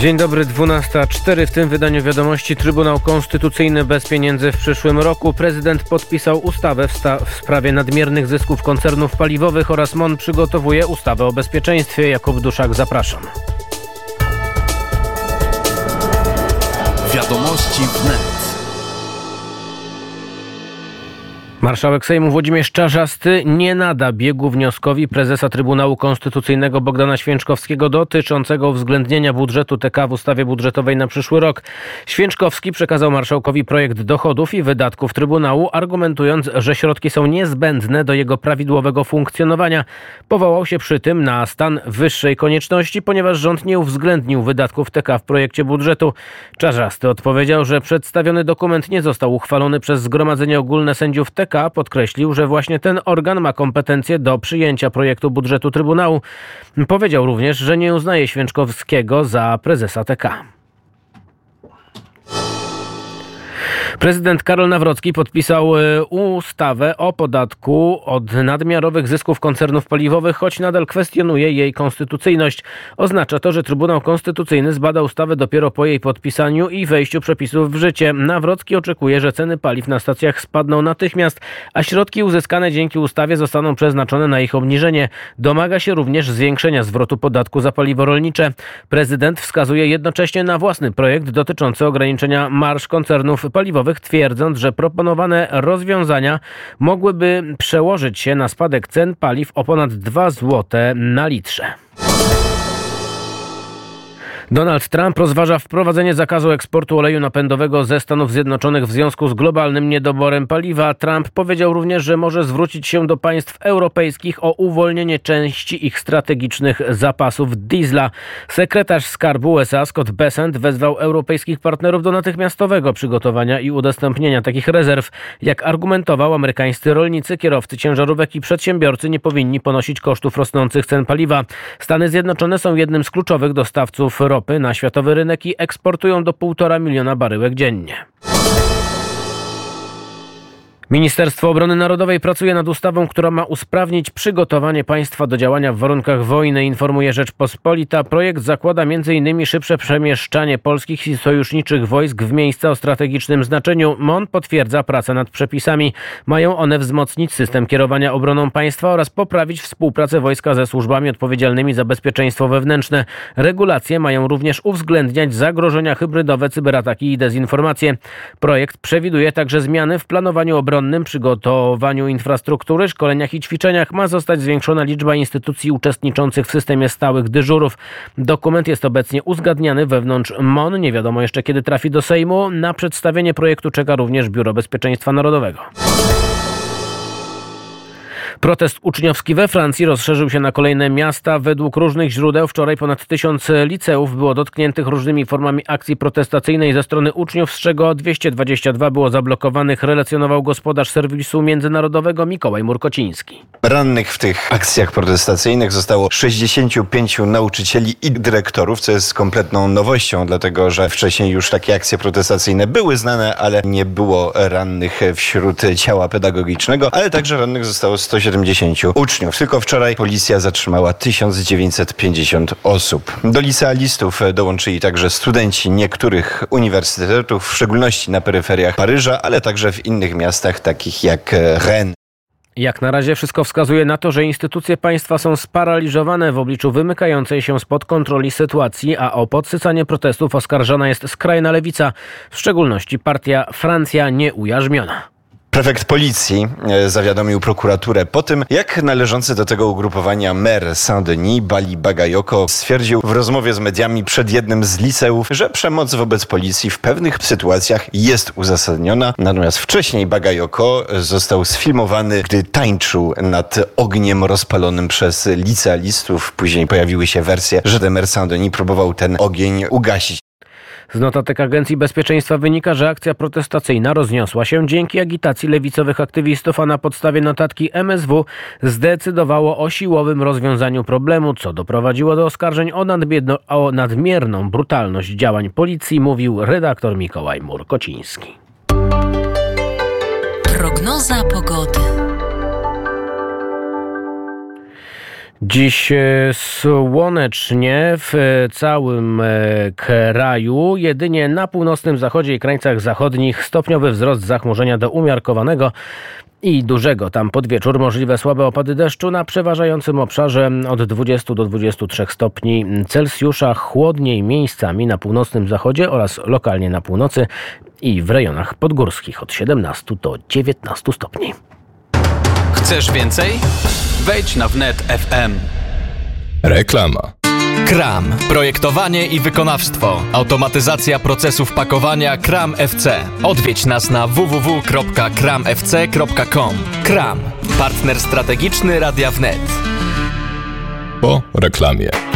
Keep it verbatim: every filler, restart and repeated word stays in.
Dzień dobry, dwunasta cztery. W tym wydaniu wiadomości Trybunał Konstytucyjny bez pieniędzy w przyszłym roku. Prezydent podpisał ustawę w, sta- w sprawie nadmiernych zysków koncernów paliwowych oraz M O N przygotowuje ustawę o bezpieczeństwie. Jakub Duszak, zapraszam. Wiadomości wnet. Marszałek Sejmu Włodzimierz Czarzasty nie nada biegu wnioskowi prezesa Trybunału Konstytucyjnego Bogdana Święczkowskiego dotyczącego uwzględnienia budżetu T K w ustawie budżetowej na przyszły rok. Święczkowski przekazał marszałkowi projekt dochodów i wydatków Trybunału, argumentując, że środki są niezbędne do jego prawidłowego funkcjonowania. Powołał się przy tym na stan wyższej konieczności, ponieważ rząd nie uwzględnił wydatków T K w projekcie budżetu. Czarzasty odpowiedział, że przedstawiony dokument nie został uchwalony przez Zgromadzenie Ogólne Sędziów T K. Podkreślił, że właśnie ten organ ma kompetencje do przyjęcia projektu budżetu Trybunału. Powiedział również, że nie uznaje Święczkowskiego za prezesa T K. Prezydent Karol Nawrocki podpisał ustawę o podatku od nadmiarowych zysków koncernów paliwowych, choć nadal kwestionuje jej konstytucyjność. Oznacza to, że Trybunał Konstytucyjny zbada ustawę dopiero po jej podpisaniu i wejściu przepisów w życie. Nawrocki oczekuje, że ceny paliw na stacjach spadną natychmiast, a środki uzyskane dzięki ustawie zostaną przeznaczone na ich obniżenie. Domaga się również zwiększenia zwrotu podatku za paliwo rolnicze. Prezydent wskazuje jednocześnie na własny projekt dotyczący ograniczenia marż koncernów paliwowych, twierdząc, że proponowane rozwiązania mogłyby przełożyć się na spadek cen paliw o ponad dwa złote na litrze. Donald Trump rozważa wprowadzenie zakazu eksportu oleju napędowego ze Stanów Zjednoczonych w związku z globalnym niedoborem paliwa. Trump powiedział również, że może zwrócić się do państw europejskich o uwolnienie części ich strategicznych zapasów diesla. Sekretarz Skarbu U S A Scott Bessent wezwał europejskich partnerów do natychmiastowego przygotowania i udostępnienia takich rezerw. Jak argumentował, amerykańscy rolnicy, kierowcy ciężarówek i przedsiębiorcy nie powinni ponosić kosztów rosnących cen paliwa. Stany Zjednoczone są jednym z kluczowych dostawców ropy na światowy rynek i eksportują do półtora miliona baryłek dziennie. Ministerstwo Obrony Narodowej pracuje nad ustawą, która ma usprawnić przygotowanie państwa do działania w warunkach wojny, informuje Rzeczpospolita. Projekt zakłada między innymi szybsze przemieszczanie polskich i sojuszniczych wojsk w miejsca o strategicznym znaczeniu. M O N potwierdza pracę nad przepisami. Mają one wzmocnić system kierowania obroną państwa oraz poprawić współpracę wojska ze służbami odpowiedzialnymi za bezpieczeństwo wewnętrzne. Regulacje mają również uwzględniać zagrożenia hybrydowe, cyberataki i dezinformacje. Projekt przewiduje także zmiany w planowaniu obronnym, przygotowaniu infrastruktury, szkoleniach i ćwiczeniach. Ma zostać zwiększona liczba instytucji uczestniczących w systemie stałych dyżurów. Dokument jest obecnie uzgadniany wewnątrz M O N. Nie wiadomo jeszcze, kiedy trafi do Sejmu. Na przedstawienie projektu czeka również Biuro Bezpieczeństwa Narodowego. Protest uczniowski we Francji rozszerzył się na kolejne miasta. Według różnych źródeł wczoraj ponad tysiąc liceów było dotkniętych różnymi formami akcji protestacyjnej ze strony uczniów, z czego dwieście dwadzieścia dwa było zablokowanych, relacjonował gospodarz serwisu międzynarodowego Mikołaj Murkociński. Rannych w tych akcjach protestacyjnych zostało sześćdziesięciu pięciu nauczycieli i dyrektorów, co jest kompletną nowością, dlatego że wcześniej już takie akcje protestacyjne były znane, ale nie było rannych wśród ciała pedagogicznego, ale także rannych zostało sto siedemdziesięciu uczniów. Tylko wczoraj policja zatrzymała tysiąc dziewięćset pięćdziesiąt osób. Do licealistów dołączyli także studenci niektórych uniwersytetów, w szczególności na peryferiach Paryża, ale także w innych miastach takich jak Rennes. Jak na razie wszystko wskazuje na to, że instytucje państwa są sparaliżowane w obliczu wymykającej się spod kontroli sytuacji, a o podsycanie protestów oskarżana jest skrajna lewica, w szczególności partia Francja Nieujarzmiona. Prefekt policji zawiadomił prokuraturę po tym, jak należący do tego ugrupowania mer Saint-Denis Bali Bagayoko stwierdził w rozmowie z mediami przed jednym z liceów, że przemoc wobec policji w pewnych sytuacjach jest uzasadniona. Natomiast wcześniej Bagayoko został sfilmowany, gdy tańczył nad ogniem rozpalonym przez licealistów. Później pojawiły się wersje, że ten mer Saint-Denis próbował ten ogień ugasić. Z notatek Agencji Bezpieczeństwa wynika, że akcja protestacyjna rozniosła się dzięki agitacji lewicowych aktywistów, a na podstawie notatki M S W zdecydowało o siłowym rozwiązaniu problemu, co doprowadziło do oskarżeń o, nadmierno, o nadmierną brutalność działań policji, mówił redaktor Mikołaj Murkociński. Prognoza pogody. Dziś słonecznie w całym kraju, jedynie na północnym zachodzie i krańcach zachodnich stopniowy wzrost zachmurzenia do umiarkowanego i dużego. Tam pod wieczór możliwe słabe opady deszczu na przeważającym obszarze od dwudziestu do dwudziestu trzech stopni Celsjusza. Chłodniej miejscami na północnym zachodzie oraz lokalnie na północy i w rejonach podgórskich od siedemnastu do dziewiętnastu stopni. Chcesz więcej? Wejdź na wnet kropka ef em. Reklama. Kram. Projektowanie i wykonawstwo. Automatyzacja procesów pakowania Kram F C. Odwiedź nas na w w w kropka kram f c kropka com. Kram. Partner strategiczny Radia Wnet. Po reklamie.